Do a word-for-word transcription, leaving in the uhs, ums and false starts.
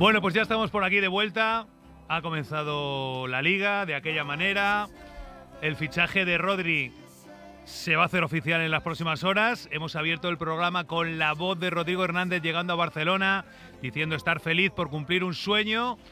Bueno, pues ya estamos por aquí de vuelta. Ha comenzado la Liga de aquella manera. El fichaje de Rodri se va a hacer oficial en las próximas horas. Hemos abierto el programa con la voz de Rodrigo Hernández llegando a Barcelona, diciendo estar feliz por cumplir un sueño